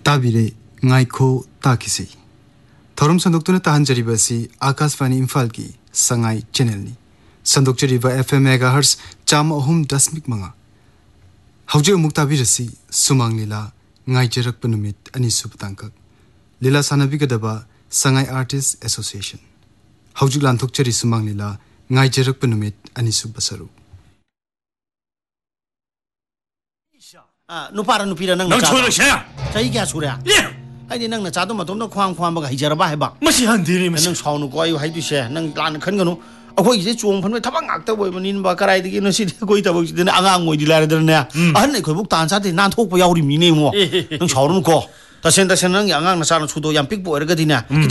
ताबिरे ngaiko takisi thorum sandoktuna tahan jaribasi akashvani imphal ki sangai channel ni sandok jariba fm megahertz cham ahum dasmik manga hauje mukta birasi sumang lila ngai jarak panumit ani subtangkak lila sanabi kadaba sangai artist association hauje lanthok chari sumang lila ngai jarak panumit ani subbasaru 누파라 누피라 능 초를 셔야 자이 क्या 수랴 아니 능 나자도 마돔도 쾅쾅바가 히저바 해봐 마시 한디리 능 사우는 거유 하이두세 능 란 큰거노 아고 이제 종판에 타방 악다 보이면 바 까라이디기 너시 거이 타복 되네 아강 모이디 라르더네 아네 거북 단사데 난 톡보 야우리 미네 뭐능 사우는 거 다센다센 능 양강 나사는 수도 양 빅보 에르거디냐